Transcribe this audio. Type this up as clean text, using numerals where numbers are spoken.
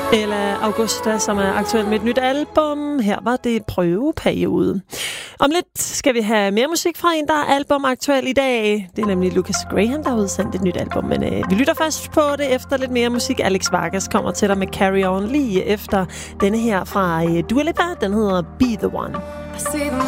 Eller Augusta, som er aktuel med et nyt album. Her var det prøveperiode. Om lidt skal vi have mere musik fra en, der er albumaktuel i dag. Det er nemlig Lucas Graham, der har udsendt et nyt album. Men vi lytter først på det efter lidt mere musik. Alex Vargas kommer til dig med Carry On lige efter denne her fra Dua Lipa. Den hedder Be The One.